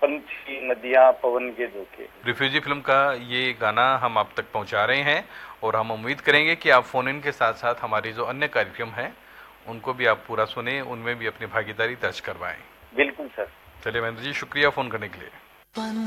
पंछी, नदियाँ, पवन के झोंके। रिफ्यूजी फिल्म का ये गाना हम आप तक पहुंचा रहे हैं और हम उम्मीद करेंगे कि आप फोन इन के साथ साथ हमारी जो अन्य कार्यक्रम हैं उनको भी आप पूरा सुने, उनमें भी अपनी भागीदारी दर्ज करवाएं। बिल्कुल सर। चलिए महेंद्र जी, शुक्रिया फोन करने के लिए।